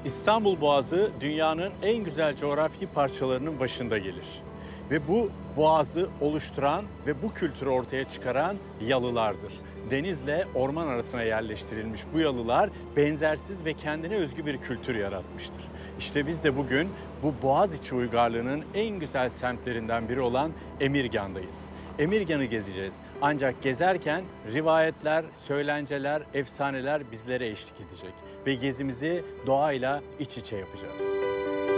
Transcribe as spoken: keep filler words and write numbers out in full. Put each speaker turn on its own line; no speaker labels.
İstanbul Boğazı dünyanın en güzel coğrafi parçalarının başında gelir. Ve bu boğazı oluşturan ve bu kültürü ortaya çıkaran yalılardır. Denizle orman arasına yerleştirilmiş bu yalılar benzersiz ve kendine özgü bir kültür yaratmıştır. İşte biz de bugün bu Boğaziçi uygarlığının en güzel semtlerinden biri olan Emirgan'dayız. Emirgan'ı gezeceğiz. Ancak gezerken rivayetler, söylenceler, efsaneler bizlere eşlik edecek. Ve gezimizi doğayla iç içe yapacağız.